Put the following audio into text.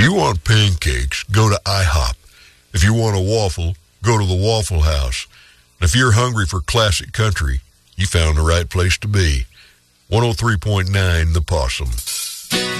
you want pancakes, go to IHOP. If you want a waffle, go to the Waffle House. And if you're hungry for classic country, you found the right place to be. 103.9 The Possum.